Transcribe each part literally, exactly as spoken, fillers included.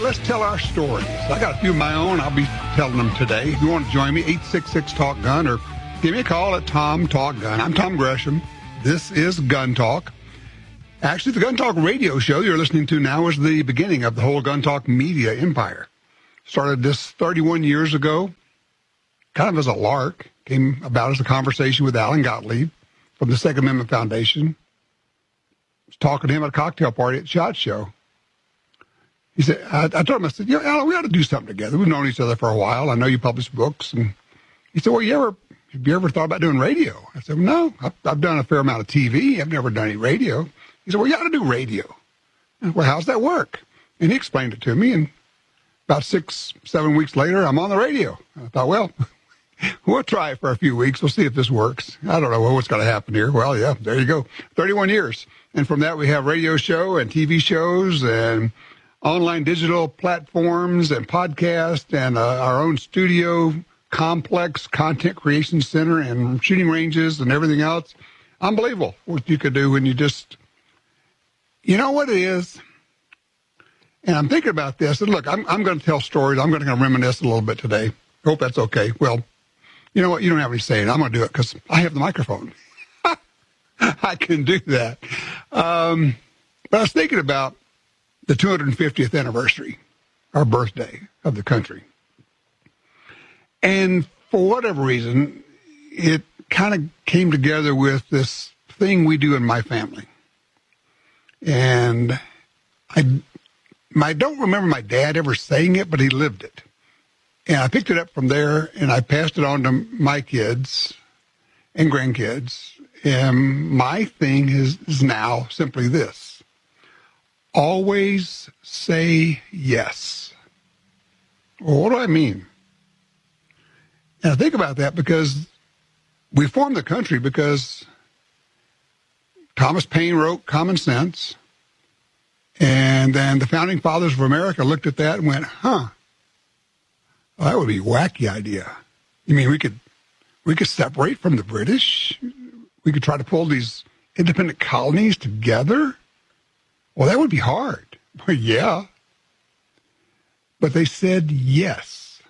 let's tell our stories. I got a few of my own. I'll be telling them today. If you want to join me, eight six six, talk gun, or give me a call at Tom Talk Gun. I'm Tom Gresham. This is Gun Talk. Actually, the Gun Talk radio show you're listening to now is the beginning of the whole Gun Talk media empire. Started this thirty-one years ago, kind of as a lark. Came about as a conversation with Alan Gottlieb from the Second Amendment Foundation. I was talking to him at a cocktail party at SHOT Show. He said, I, I told him, I said, you know, Alan, we ought to do something together. We've known each other for a while. I know you publish books. And he said, well, you ever, have you ever thought about doing radio? I said, no, I've, I've done a fair amount of T V. I've never done any radio. He said, well, you ought to do radio. Said, well, how's that work? And he explained it to me. And about six, seven weeks later, I'm on the radio. I thought, well, we'll try it for a few weeks. We'll see if this works. I don't know what's going to happen here. Well, yeah, there you go. thirty-one years. And from that, we have radio show and T V shows and online digital platforms and podcasts and uh, our own studio complex, content creation center and shooting ranges and everything else. Unbelievable what you could do when you just, you know what it is? And I'm thinking about this. And look, I'm, I'm going to tell stories. I'm going to reminisce a little bit today. Hope that's okay. Well, you know what? You don't have any say in it. I'm going to do it because I have the microphone. I can do that. Um, but I was thinking about the two hundred fiftieth anniversary, our birthday of the country. And for whatever reason, it kind of came together with this thing we do in my family. And I, I don't remember my dad ever saying it, but he lived it. And I picked it up from there, and I passed it on to my kids and grandkids. And my thing is, is now simply this. Always say yes. Well, what do I mean? And I think about that because we formed the country because Thomas Paine wrote Common Sense. And then the founding fathers of America looked at that and went, huh, well, that would be a wacky idea. You mean we could we could separate from the British? We could try to pull these independent colonies together? Well, that would be hard. Well, yeah. But they said yes.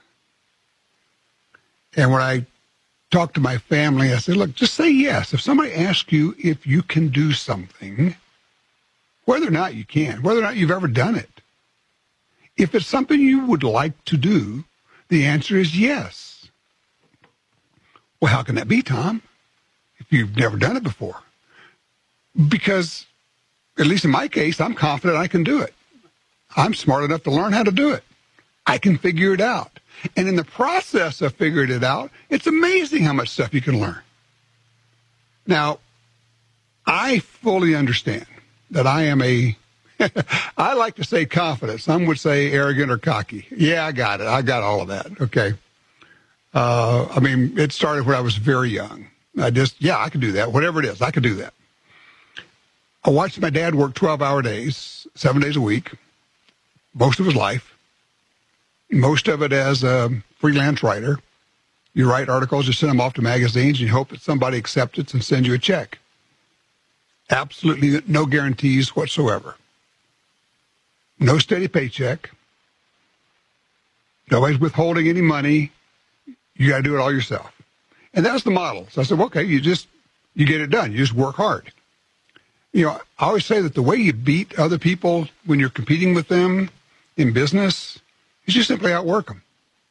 And when I talked to my family, I said, look, just say yes. If somebody asks you if you can do something, whether or not you can, whether or not you've ever done it, if it's something you would like to do, the answer is yes. Well, how can that be, Tom, if you've never done it before? Because at least in my case, I'm confident I can do it. I'm smart enough to learn how to do it. I can figure it out. And in the process of figuring it out, it's amazing how much stuff you can learn. Now, I fully understand that I am a, I like to say confident. Some would say arrogant or cocky. Yeah, I got it. I got all of that. Okay. Uh, I mean, it started when I was very young. I just, yeah, I can do that. Whatever it is, I can do that. I watched my dad work twelve-hour days, seven days a week, most of his life, most of it as a freelance writer. You write articles, you send them off to magazines, and you hope that somebody accepts it and sends you a check. Absolutely no guarantees whatsoever. No steady paycheck. Nobody's withholding any money. You got to do it all yourself. And that's the model. So I said, well, okay, you just, you get it done. You just work hard. You know, I always say that the way you beat other people when you're competing with them in business is you simply outwork them.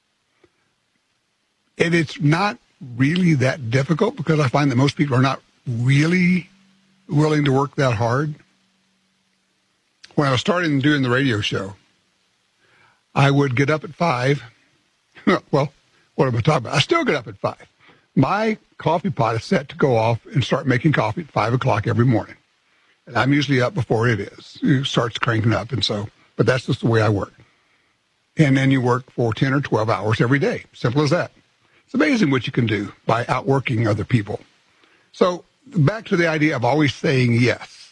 And it's not really that difficult because I find that most people are not really willing to work that hard. When I was starting doing the radio show, I would get up at five. Well, what am I talking about? I still get up at five. My coffee pot is set to go off and start making coffee at five o'clock every morning. And I'm usually up before it is. It starts cranking up. And so, but that's just the way I work. And then you work for ten or twelve hours every day. Simple as that. It's amazing what you can do by outworking other people. So back to the idea of always saying yes.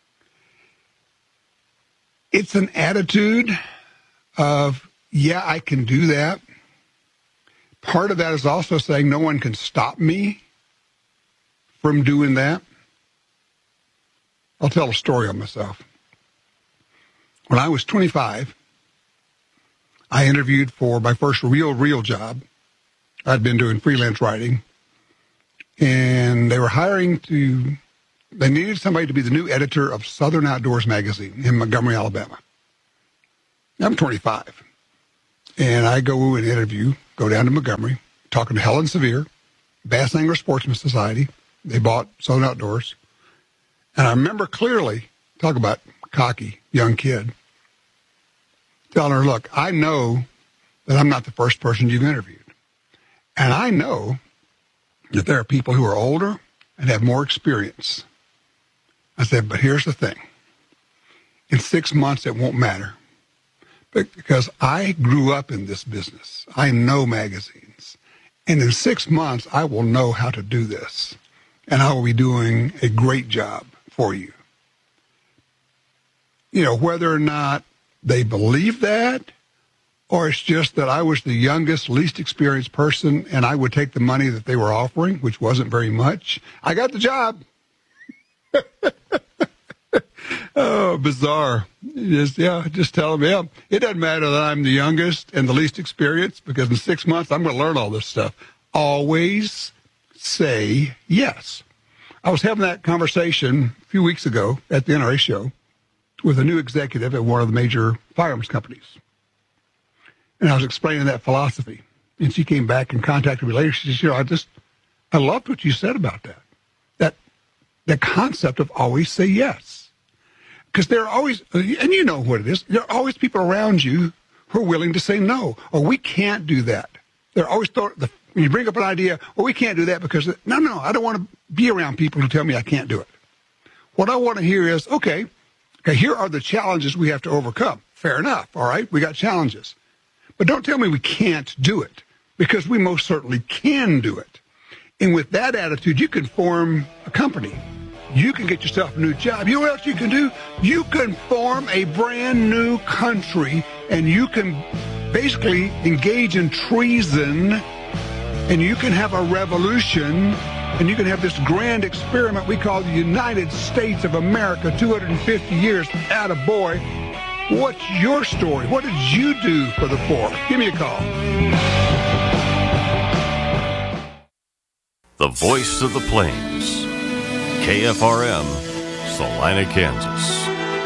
It's an attitude of, yeah, I can do that. Part of that is also saying no one can stop me from doing that. I'll tell a story on myself. When I was twenty-five, I interviewed for my first real, real job. I'd been doing freelance writing, and they were hiring to, they needed somebody to be the new editor of Southern Outdoors magazine in Montgomery, Alabama. I'm twenty-five, and I go and interview, go down to Montgomery, talking to Helen Sevier, Bass Angler Sportsman Society. They bought Southern Outdoors. And I remember clearly, talk about cocky young kid, telling her, look, I know that I'm not the first person you've interviewed. And I know that there are people who are older and have more experience. I said, but here's the thing. In six months, it won't matter. Because I grew up in this business. I know magazines. And in six months, I will know how to do this. And I will be doing a great job for you. You know, whether or not they believe that, or it's just that I was the youngest, least experienced person, and I would take the money that they were offering, which wasn't very much. I got the job. Oh, bizarre. Just, yeah, just tell them, yeah, it doesn't matter that I'm the youngest and the least experienced, because in six months, I'm going to learn all this stuff. Always say yes. I was having that conversation a few weeks ago at the N R A show with a new executive at one of the major firearms companies. And I was explaining that philosophy. And she came back and contacted me later. She said, you know, I just, I loved what you said about that. That, that concept of always say yes. Because there are always, and you know what it is, there are always people around you who are willing to say no, or we can't do that. They're always, thought, the, when you bring up an idea, well, we can't do that because, no, no, I don't want to be around people who tell me I can't do it. What I want to hear is, okay, okay, here are the challenges we have to overcome. Fair enough, all right, we got challenges. But don't tell me we can't do it, because we most certainly can do it. And with that attitude, you can form a company. You can get yourself a new job. You know what else you can do? You can form a brand new country, and you can basically engage in treason, and you can have a revolution, and you can have this grand experiment we call the United States of America, two hundred fifty years. Attaboy. What's your story? What did you do for the poor? Give me a call. The voice of the plains. K F R M, Salina, Kansas.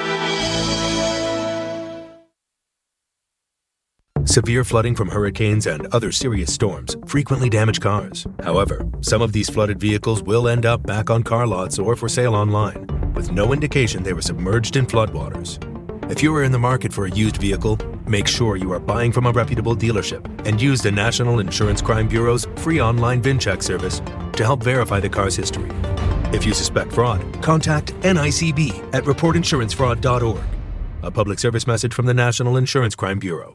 Severe flooding from hurricanes and other serious storms frequently damage cars. However, some of these flooded vehicles will end up back on car lots or for sale online, with no indication they were submerged in floodwaters. If you are in the market for a used vehicle, make sure you are buying from a reputable dealership and use the National Insurance Crime Bureau's free online VinCheck service to help verify the car's history. If you suspect fraud, contact N I C B at report insurance fraud dot org. A public service message from the National Insurance Crime Bureau.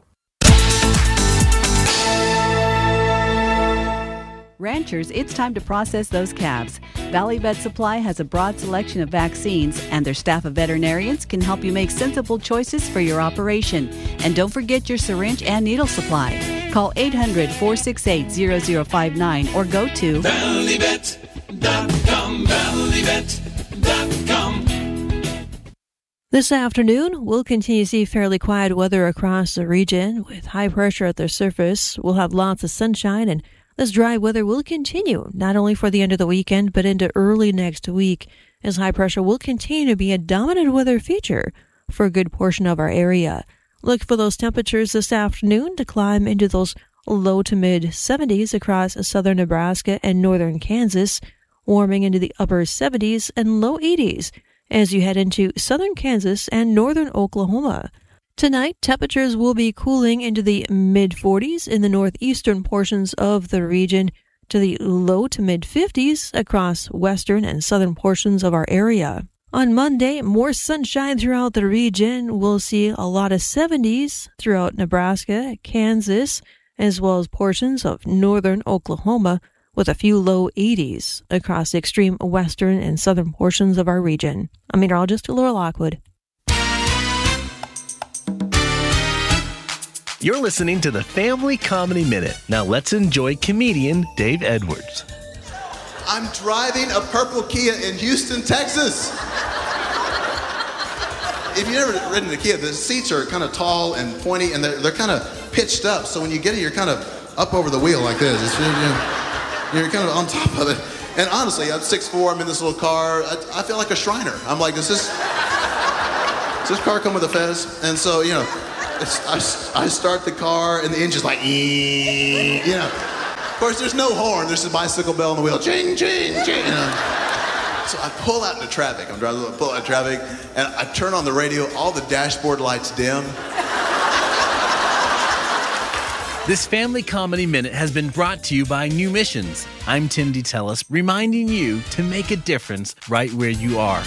Ranchers, it's time to process those calves. Valley Vet Supply has a broad selection of vaccines, and their staff of veterinarians can help you make sensible choices for your operation. And don't forget your syringe and needle supply. Call eight hundred, four six eight, zero zero five nine or go to valley vet dot com, valley vet dot com. This afternoon, we'll continue to see fairly quiet weather across the region. With high pressure at the surface, we'll have lots of sunshine, and this dry weather will continue, not only for the end of the weekend, but into early next week, as high pressure will continue to be a dominant weather feature for a good portion of our area. Look for those temperatures this afternoon to climb into those low to mid seventies across southern Nebraska and northern Kansas, warming into the upper seventies and low eighties as you head into southern Kansas and northern Oklahoma. Tonight, temperatures will be cooling into the mid forties in the northeastern portions of the region to the low to mid fifties across western and southern portions of our area. On Monday, more sunshine throughout the region. We'll see a lot of seventies throughout Nebraska, Kansas, as well as portions of northern Oklahoma, with a few low eighties across the extreme western and southern portions of our region. I'm meteorologist Laura Lockwood. You're listening to the Family Comedy Minute. Now let's enjoy comedian Dave Edwards. I'm driving a purple Kia in Houston, Texas. if you've never ridden a Kia, the seats are kind of tall and pointy, and they're, they're kind of pitched up. So when you get it, you're kind of up over the wheel like this. It's, you know, you're kind of on top of it. And honestly, I'm six foot four, I'm in this little car. I, I feel like a Shriner. I'm like, does this, does this car come with a fez? And so, you know, it's, I, I start the car, and the engine's like, ee, you know. Of course, there's no horn. There's a bicycle bell on the wheel. Ching, ching, ching. You know. So I pull out into traffic. I'm driving, I pull out into traffic, and I turn on the radio. All the dashboard lights dim. This Family Comedy Minute has been brought to you by New Missions. I'm Tim DeTellis, reminding you to make a difference right where you are.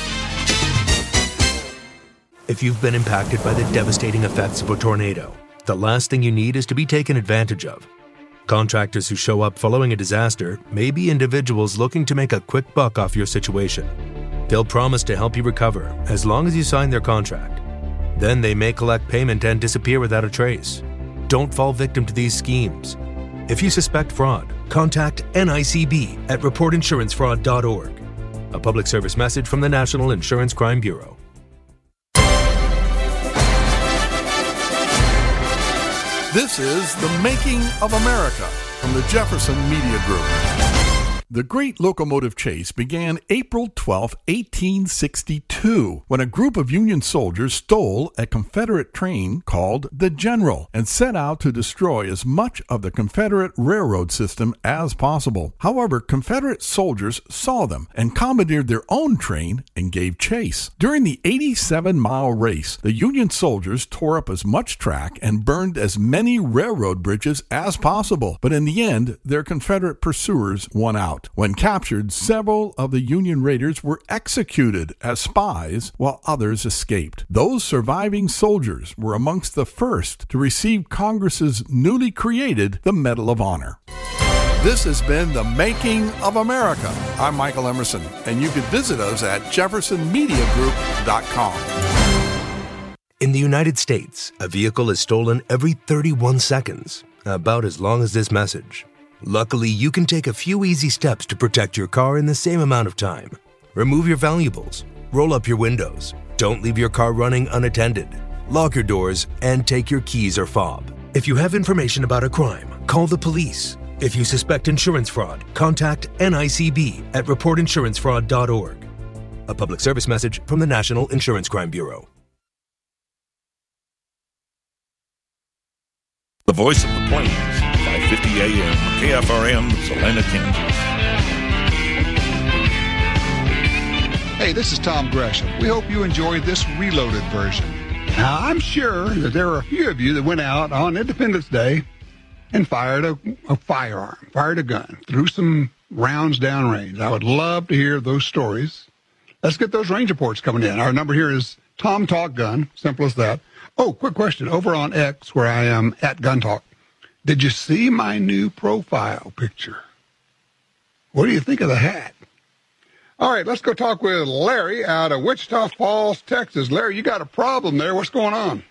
If you've been impacted by the devastating effects of a tornado, the last thing you need is to be taken advantage of. Contractors who show up following a disaster may be individuals looking to make a quick buck off your situation. They'll promise to help you recover as long as you sign their contract. Then they may collect payment and disappear without a trace. Don't fall victim to these schemes. If you suspect fraud, contact N I C B at report insurance fraud dot org. A public service message from the National Insurance Crime Bureau. This is The Making of America from the Jefferson Media Group. The Great Locomotive Chase began April twelfth, eighteen sixty-two, when a group of Union soldiers stole a Confederate train called the General and set out to destroy as much of the Confederate railroad system as possible. However, Confederate soldiers saw them and commandeered their own train and gave chase. During the eighty-seven mile race, the Union soldiers tore up as much track and burned as many railroad bridges as possible. But in the end, their Confederate pursuers won out. When captured, several of the Union raiders were executed as spies while others escaped. Those surviving soldiers were amongst the first to receive Congress's newly created the Medal of Honor. This has been The Making of America. I'm Michael Emerson, and you can visit us at jefferson media group dot com. In the United States, a vehicle is stolen every thirty-one seconds, about as long as this message. Luckily, you can take a few easy steps to protect your car in the same amount of time. Remove your valuables, roll up your windows, don't leave your car running unattended, lock your doors, and take your keys or fob. If you have information about a crime, call the police. If you suspect insurance fraud, contact N I C B at report insurance fraud dot org. A public service message from the National Insurance Crime Bureau. The Voice of the Plains, five fifty A M, K F R M, Salina, Kansas. Hey, this is Tom Gresham. We hope you enjoyed this reloaded version. Now, I'm sure that there are a few of you that went out on Independence Day and fired a, a firearm, fired a gun, threw some rounds downrange. I would love to hear those stories. Let's get those range reports coming in. Our number here is Tom Talk Gun, simple as that. Oh, quick question. Over on X, where I am at Gun Talk, did you see my new profile picture? What do you think of the hat? All right, let's go talk with Larry out of Wichita Falls, Texas. Larry, you got a problem there. What's going on?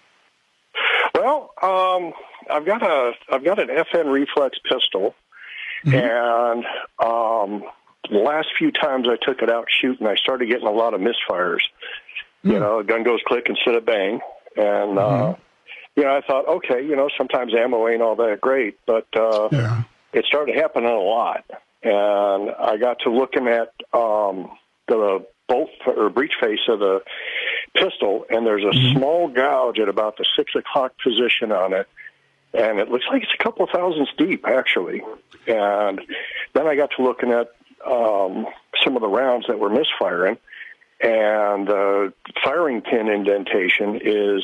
Well, um, I've got a I've got an F N reflex pistol, mm-hmm. and um, the last few times I took it out shooting, I started getting a lot of misfires. Mm-hmm. You know, a gun goes click instead of bang. And, uh, mm-hmm. you know, I thought, okay, you know, sometimes ammo ain't all that great, but uh, yeah. it started happening a lot. And I got to looking at um, the bolt or breech face of the pistol, and there's a mm-hmm. small gouge at about the six o'clock position on it. And it looks like it's a couple of thousands deep, actually. And then I got to looking at um, some of the rounds that were misfiring. And the uh, firing pin indentation is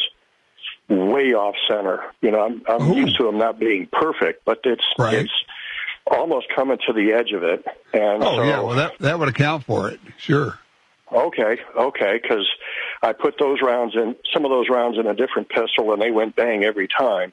way off center. You know, I'm, I'm used to them not being perfect, but it's right. it's almost coming to the edge of it. And oh, so, yeah, well, that, that would account for it, sure. Okay, okay, because I put those rounds in, some of those rounds in a different pistol, and they went bang every time.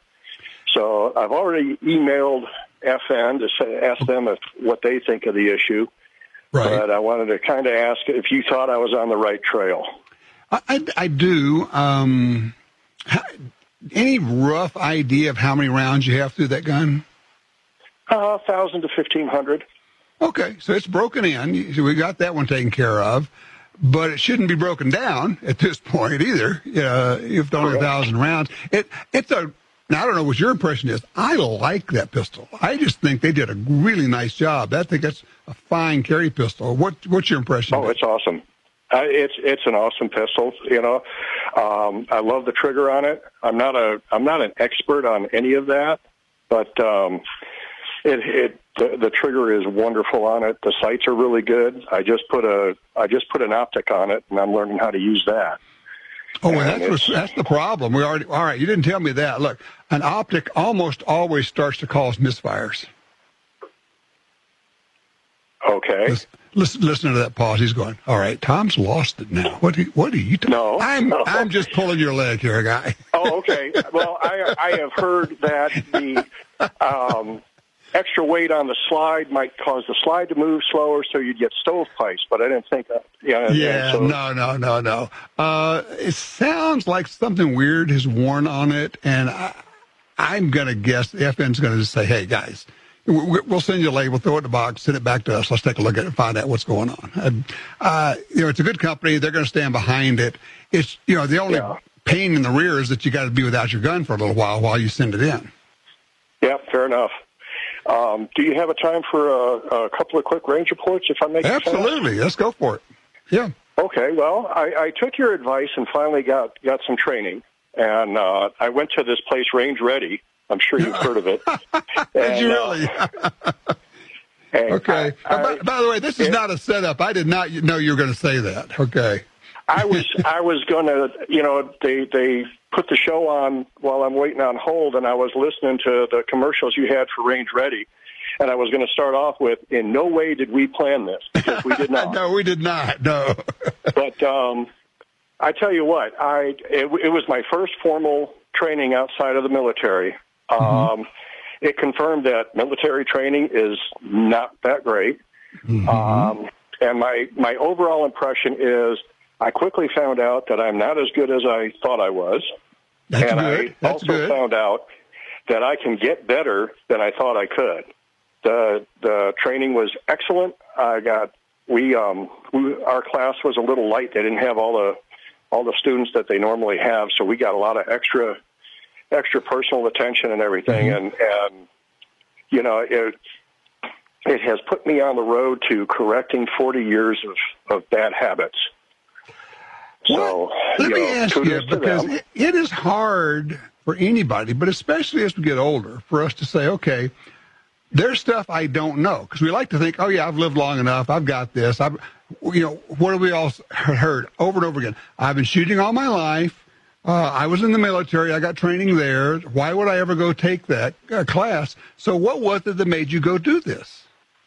So I've already emailed F N to say, ask them if what they think of the issue. Right. But I wanted to kind of ask if you thought I was on the right trail. I, I, I do. Um, how, any rough idea of how many rounds you have through that gun? Uh, one thousand to fifteen hundred. Okay, so it's broken in. So we got that one taken care of. but it shouldn't be broken down at this point either. Uh, if it's only a thousand rounds, it it's a. Now I don't know what your impression is. I like that pistol. I just think they did a really nice job. I think that's a fine carry pistol. What what's your impression? Oh, it's awesome. Uh, it's it's an awesome pistol. You know, um, I love the trigger on it. I'm not a I'm not an expert on any of that, but um, it it the, the trigger is wonderful on it. The sights are really good. I just put a I just put an optic on it, and I'm learning how to use that. Oh, well, that's what's, that's the problem. We already all right. You didn't tell me that. Look, an optic almost always starts to cause misfires. Okay. Listen, listen, listen to that pause. He's going, all right, Tom's lost it now. What do you, what are you talking No. I'm, no. I'm just pulling your leg here, guy. Oh, okay. Well, I, I have heard that the um, extra weight on the slide might cause the slide to move slower, so you'd get stovepipes, but I didn't think that. Yeah, Yeah, so, no, no, no, no. Uh, it sounds like something weird has worn on it, and I, I'm going to guess the F N's going to just say, hey, guys, we'll send you a label, throw it in the box, send it back to us. Let's take a look at it and find out what's going on. And, uh, you know, it's a good company. They're going to stand behind it. It's, you know, the only Yeah. pain in the rear is that you got to be without your gun for a little while while you send it in. Yeah, fair enough. Um, do you have a time for a, a couple of quick range reports, if I make sense? Absolutely. Let's go for it. Yeah. Okay, well, I, I took your advice and finally got, got some training. And uh, I went to this place, Range Ready. I'm sure you've heard of it. Did and, you really? Uh, and okay. I, Uh, by, by the way, this is it, not a setup. I did not know you were going to say that. Okay. I was I was going to, you know, they they put the show on while I'm waiting on hold, and I was listening to the commercials you had for Range Ready, and I was going to start off with, in no way did we plan this, because we did not. No, we did not. No. But um, I tell you what, I it, it was my first formal training outside of the military. Mm-hmm. Um, it confirmed that military training is not that great. Mm-hmm. Um, and my, my overall impression is I quickly found out that I'm not as good as I thought I was. That's and good. I That's also good. found out that I can get better than I thought I could. The the training was excellent. I got we um we, our class was a little light. They didn't have all the all the students that they normally have, so we got a lot of extra extra personal attention and everything. Mm-hmm. And and you know it it has put me on the road to correcting forty years of, of bad habits. So, well, let you me know, ask you, kudos to because them. it, it is hard for anybody, but especially as we get older, for us to say, okay, there's stuff I don't know, because we like to think, oh yeah, I've lived long enough, I've got this. I've, you know, what have we all heard over and over again? I've been shooting all my life. Uh, I was in the military. I got training there. Why would I ever go take that uh, class? So, what was it that made you go do this?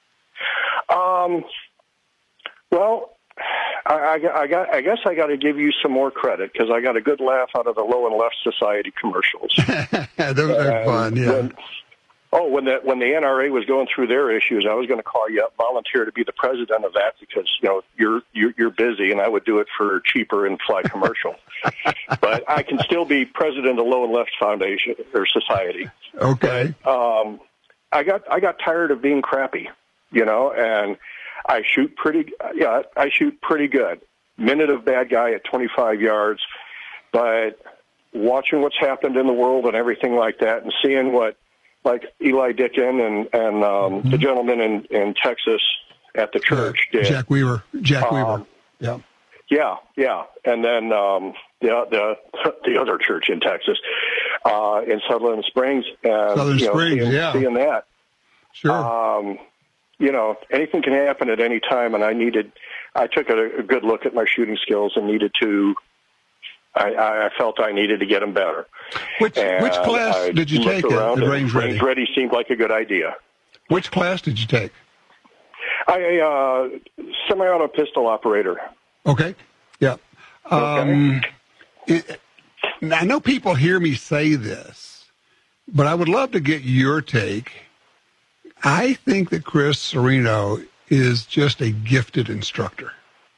Um. Well. I, I, I got. I guess I got to give you some more credit, because I got a good laugh out of the Low and Left Society commercials. Those are And fun, yeah. When, oh, when the when the N R A was going through their issues, I was going to call you up, volunteer to be the president of that, because you know you're you're, you're busy, and I would do it for cheaper and fly commercial. But I can still be president of Low and Left Foundation or Society. Okay. Um, I got I got tired of being crappy, you know, and I shoot pretty. Yeah, I shoot pretty good. Minute of bad guy at twenty-five yards, but watching what's happened in the world and everything like that, and seeing what, like Eli Dickin and and um, mm-hmm. the gentleman in, in Texas at the church yeah, did. Jack Weaver. Jack Um, Weaver. Yeah. Yeah, yeah, and then um, the the the other church in Texas, uh, in Sutherland Springs, and Southern you know, Springs, seeing, yeah. seeing that. Sure. Um, you know, anything can happen at any time, and I needed. I took a, a good look at my shooting skills and needed to. I, I felt I needed to get them better. Which and which class I did you looked take at, around, at and Range Ready? Range Ready seemed like a good idea. Which class did you take? I uh, semi-auto pistol operator. Okay. Yeah. Um, it, I know people hear me say this, but I would love to get your take. I think that Chris Serino is just a gifted instructor.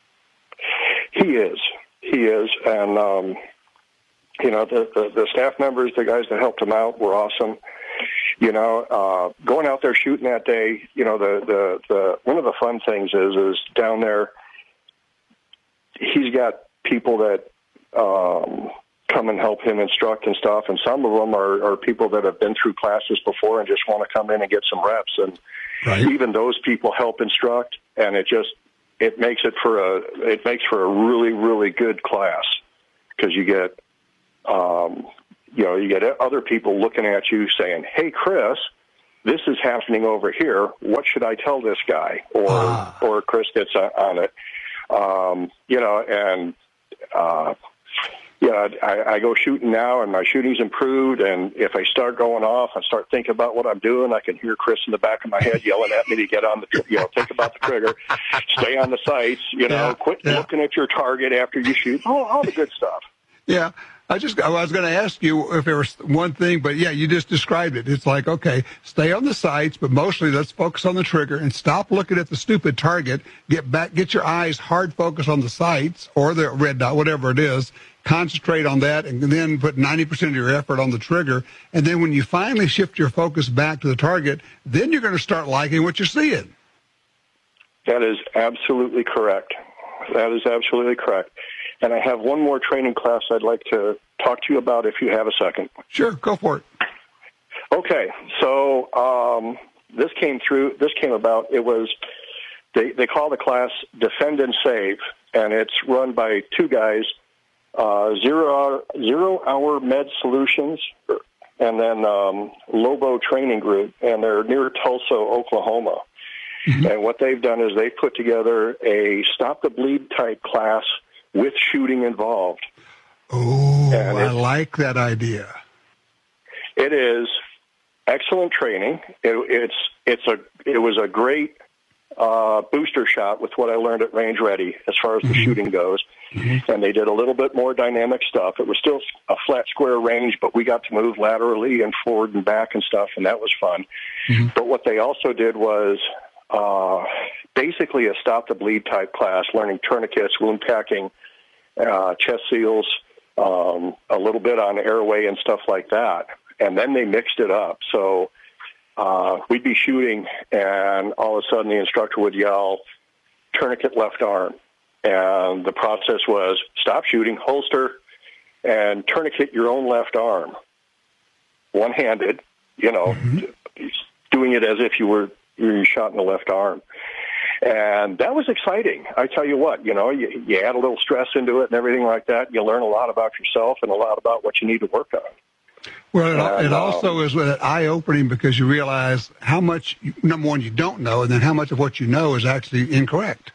He is. He is. And, um, you know, the, the, the staff members, the guys that helped him out were awesome. You know, uh, going out there shooting that day, you know, the, the, the one of the fun things is, is down there, he's got people that um, come and help him instruct and stuff, and some of them are, are people that have been through classes before and just want to come in and get some reps. And right. even those people help instruct, and it just it makes it for a it makes for a really really good class because you get um, you know you get other people looking at you saying, "Hey, Chris, this is happening over here. What should I tell this guy?" Or ah. or Chris gets on it, um, you know, and uh, yeah, I, I go shooting now, and my shooting's improved. And if I start going off, I start thinking about what I'm doing. I can hear Chris in the back of my head yelling at me to get on the, you know, think about the trigger, stay on the sights, you know, yeah, quit yeah. looking at your target after you shoot. All, all the good stuff. Yeah. I just I was going to ask you if there was one thing, but yeah, you just described it. It's like, okay, stay on the sights, but mostly let's focus on the trigger and stop looking at the stupid target. Get back, get your eyes hard focused on the sights or the red dot, whatever it is. Concentrate on that, and then put ninety percent of your effort on the trigger. And then when you finally shift your focus back to the target, then you're going to start liking what you're seeing. That is absolutely correct. That is absolutely correct. And I have one more training class I'd like to talk to you about if you have a second. Sure, go for it. Okay, so um, this came through, this came about, it was, they, they call the class Defend and Save, and it's run by two guys, uh, Zero, Zero Hour Med Solutions, and then um, Lobo Training Group, and they're near Tulsa, Oklahoma. Mm-hmm. And what they've done is they've put together a Stop the Bleed type class with shooting involved. Oh, I like that idea. It is excellent training. It, it's it's a it was a great uh, booster shot with what I learned at Range Ready as far as the mm-hmm. shooting goes. Mm-hmm. And they did a little bit more dynamic stuff. It was still a flat square range, but we got to move laterally and forward and back and stuff, and that was fun. Mm-hmm. But what they also did was uh, basically a Stop the Bleed type class, learning tourniquets, wound packing, uh, chest seals, um, a little bit on airway and stuff like that. And then they mixed it up. So uh, we'd be shooting, and all of a sudden the instructor would yell, tourniquet left arm. And the process was stop shooting, holster, and tourniquet your own left arm, one-handed, you know, mm-hmm. doing it as if you were you were shot in the left arm. And that was exciting. I tell you what, you know, you, you add a little stress into it and everything like that. You learn a lot about yourself and a lot about what you need to work on. Well, it, and, it also um, is eye-opening because you realize how much, number one, you don't know, and then how much of what you know is actually incorrect.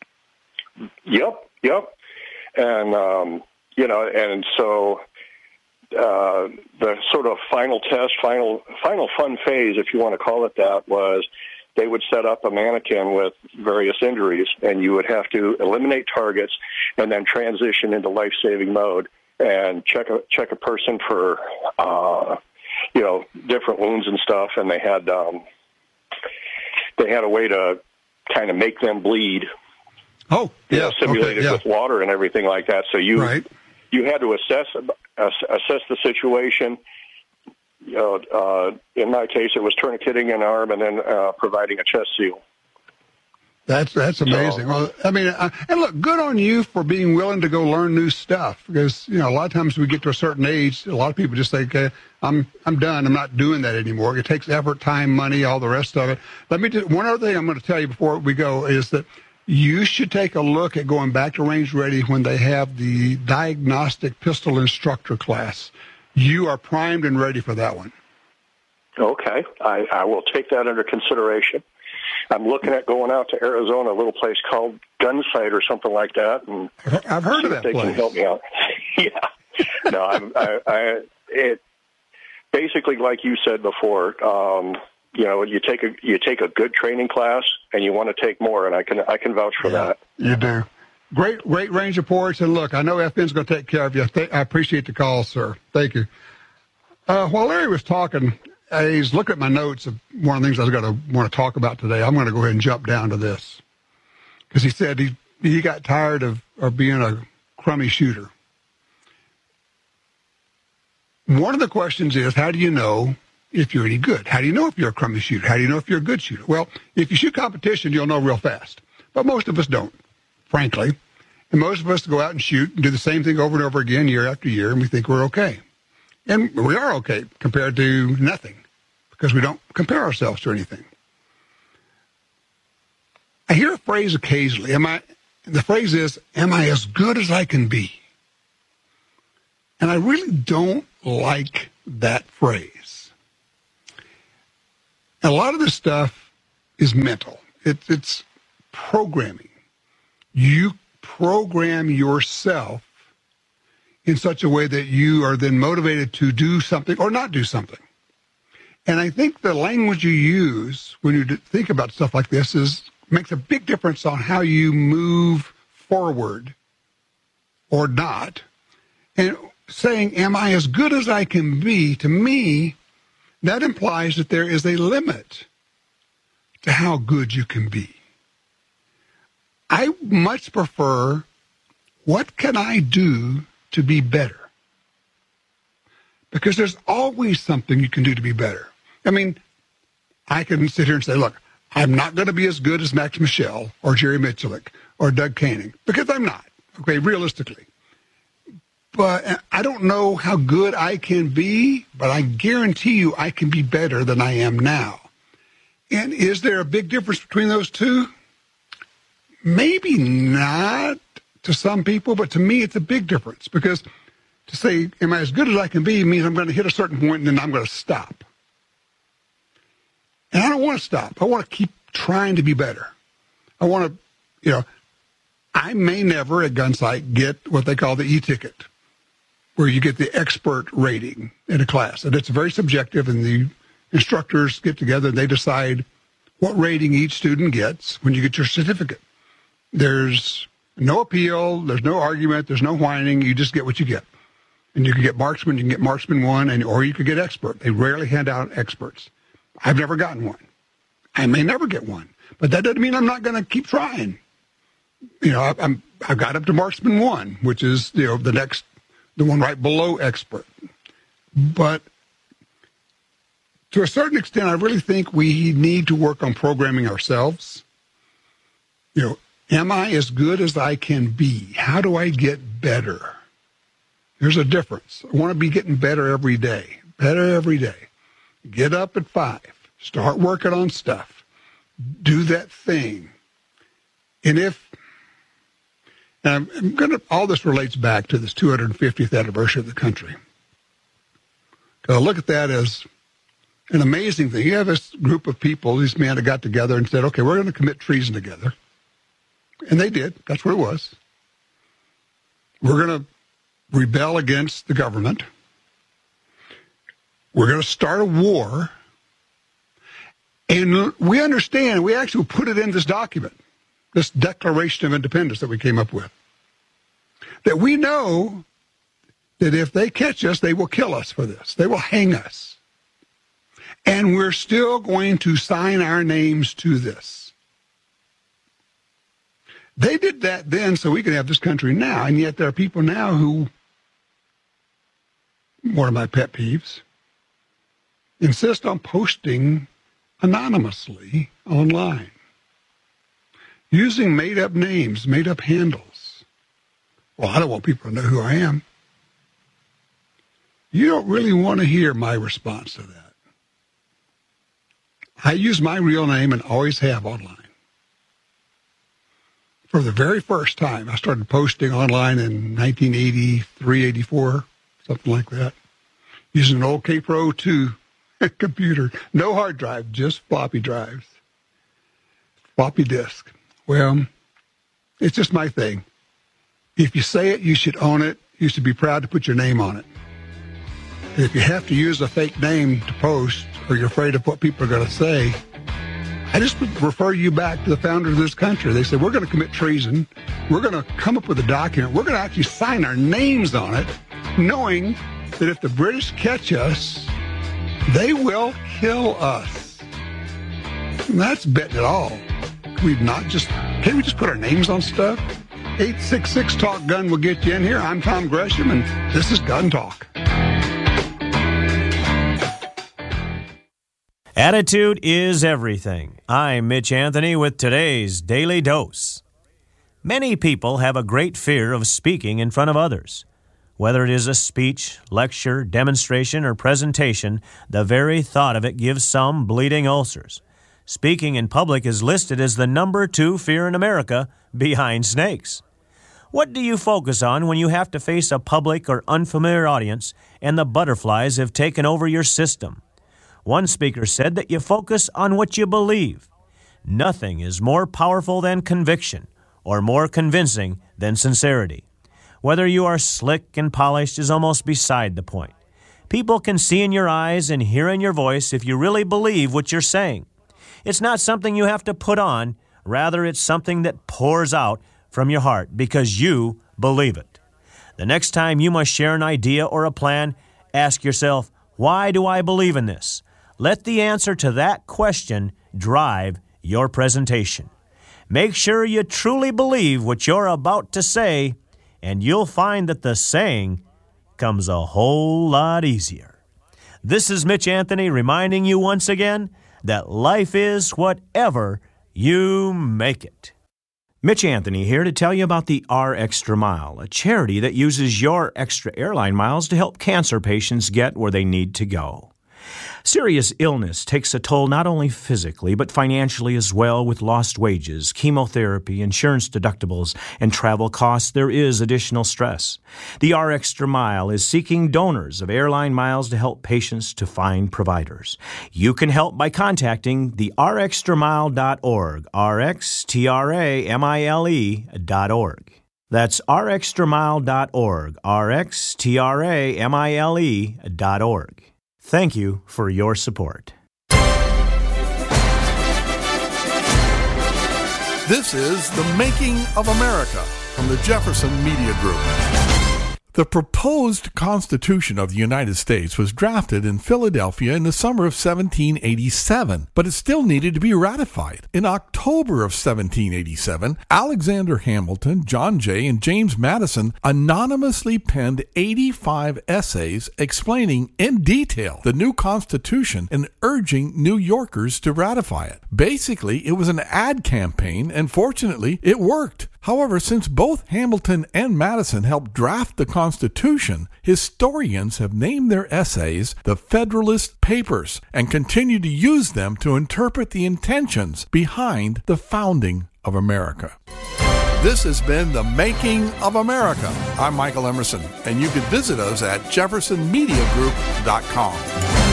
Yep, yep. And, um, you know, and so uh, the sort of final test, final, final fun phase, if you want to call it that, was they would set up a mannequin with various injuries, and you would have to eliminate targets and then transition into life-saving mode and check a check a person for, uh, you know, different wounds and stuff. And they had um, they had a way to kind of make them bleed. Oh, yeah, you know, simulated okay, yeah. with water and everything like that. So you right. you had to assess uh, assess the situation. You know, uh, in my case, it was tourniqueting an arm and then uh, providing a chest seal. That's that's amazing. So, well, I mean, uh, and look, good on you for being willing to go learn new stuff. Because you know, a lot of times we get to a certain age, a lot of people just think, okay, "I'm I'm done. I'm not doing that anymore." It takes effort, time, money, all the rest of it. Let me do one other thing. I'm going to tell you before we go is that you should take a look at going back to Range Ready when they have the diagnostic pistol instructor class. You are primed and ready for that one. Okay. I, I will take that under consideration. I'm looking at going out to Arizona, a little place called Gunsight or something like that. And I've heard of that they place. They can help me out. Yeah. No, I'm, I, I, it basically, like you said before, um, you know, you take a you take a good training class and you want to take more, and I can I can vouch for yeah, that. You do. Great, great range reports. And look, I know F N's going to take care of you. I appreciate the call, sir. Thank you. Uh, while Larry was talking, he's looking at my notes of one of the things I was going to want to talk about today. I'm going to go ahead and jump down to this because he said he he got tired of, of being a crummy shooter. One of the questions is, how do you know if you're any good? How do you know if you're a crummy shooter? How do you know if you're a good shooter? Well, if you shoot competition, you'll know real fast. But most of us don't, frankly. And most of us go out and shoot and do the same thing over and over again year after year, and we think we're okay. And we are okay compared to nothing because we don't compare ourselves to anything. I hear a phrase occasionally. Am I? The phrase is, am I as good as I can be? And I really don't like that phrase. And a lot of this stuff is mental. It, it's programming. You program yourself in such a way that you are then motivated to do something or not do something. And I think the language you use when you think about stuff like this is makes a big difference on how you move forward or not. And saying, am I as good as I can be, to me, that implies that there is a limit to how good you can be. I much prefer, what can I do to be better? Because there's always something you can do to be better. I mean, I can sit here and say, look, I'm not going to be as good as Max Michel or Jerry Miculek or Doug Canning, because I'm not, okay, realistically. But I don't know how good I can be, but I guarantee you I can be better than I am now. And is there a big difference between those two? Maybe not to some people, but to me it's a big difference, because to say, am I as good as I can be, means I'm going to hit a certain point and then I'm going to stop. And I don't want to stop. I want to keep trying to be better. I want to, you know, I may never at Gunsight get what they call the E-ticket, where you get the expert rating in a class. And it's very subjective, and the instructors get together and they decide what rating each student gets when you get your certificate. There's no appeal, there's no argument, there's no whining, you just get what you get. And you can get marksman, you can get marksman one, and or you could get expert. They rarely hand out experts. I've never gotten one. I may never get one. But that doesn't mean I'm not going to keep trying. You know, I, I'm, I've got up to marksman one, which is, you know, the next, the one right below expert. But to a certain extent, I really think we need to work on programming ourselves. You know, am I as good as I can be? How do I get better? There's a difference. I want to be getting better every day. Better every day. Get up at five. Start working on stuff. Do that thing. And if, and I'm, I'm going to, all this relates back to this two hundred fiftieth anniversary of the country. Because I look at that as an amazing thing. You have this group of people, these men that got together and said, okay, we're going to commit treason together. And they did. That's what it was. We're going to rebel against the government. We're going to start a war. And we understand, we actually put it in this document, this Declaration of Independence that we came up with, that we know that if they catch us, they will kill us for this. They will hang us. And we're still going to sign our names to this. They did that then so we could have this country now, and yet there are people now who, one of my pet peeves, insist on posting anonymously online, using made-up names, made-up handles. Well, I don't want people to know who I am. You don't really want to hear my response to that. I use my real name and always have online. For the very first time, I started posting online in nineteen eighty-three, eighty-four, something like that, using an old K Pro two computer. No hard drive, just floppy drives. Floppy disk. Well, it's just my thing. If you say it, you should own it. You should be proud to put your name on it. If you have to use a fake name to post, or you're afraid of what people are going to say, I just refer you back to the founder of this country. They said, we're going to commit treason. We're going to come up with a document. We're going to actually sign our names on it, knowing that if the British catch us, they will kill us. And that's betting it all. Can we not just, can't we just put our names on stuff? eight six six Talk Gun will get you in here. I'm Tom Gresham, and this is Gun Talk. Attitude is everything. I'm Mitch Anthony with today's Daily Dose. Many people have a great fear of speaking in front of others. Whether it is a speech, lecture, demonstration, or presentation, the very thought of it gives some bleeding ulcers. Speaking in public is listed as the number two fear in America, behind snakes. What do you focus on when you have to face a public or unfamiliar audience and the butterflies have taken over your system? One speaker said that you focus on what you believe. Nothing is more powerful than conviction, or more convincing than sincerity. Whether you are slick and polished is almost beside the point. People can see in your eyes and hear in your voice if you really believe what you're saying. It's not something you have to put on. Rather, it's something that pours out from your heart because you believe it. The next time you must share an idea or a plan, ask yourself, why do I believe in this? Let the answer to that question drive your presentation. Make sure you truly believe what you're about to say, and you'll find that the saying comes a whole lot easier. This is Mitch Anthony reminding you once again that life is whatever you make it. Mitch Anthony here to tell you about the R Extra Mile, a charity that uses your extra airline miles to help cancer patients get where they need to go. Serious illness takes a toll not only physically, but financially as well. With lost wages, chemotherapy, insurance deductibles, and travel costs, there is additional stress. The R Extra Mile is seeking donors of airline miles to help patients to find providers. You can help by contacting the r extra mile dot org, R X T R A M I L E dot org. That's r extra mile dot org, R X T R A M I L E dot org. Thank you for your support. This is The Making of America from the Jefferson Media Group. The proposed Constitution of the United States was drafted in Philadelphia in the summer of seventeen eighty-seven, but it still needed to be ratified. In October of seventeen eighty-seven, Alexander Hamilton, John Jay, and James Madison anonymously penned eighty-five essays explaining in detail the new Constitution and urging New Yorkers to ratify it. Basically, it was an ad campaign, and fortunately, it worked. However, since both Hamilton and Madison helped draft the Constitution, historians have named their essays the Federalist Papers and continue to use them to interpret the intentions behind the founding of America. This has been The Making of America. I'm Michael Emerson, and you can visit us at jefferson media group dot com.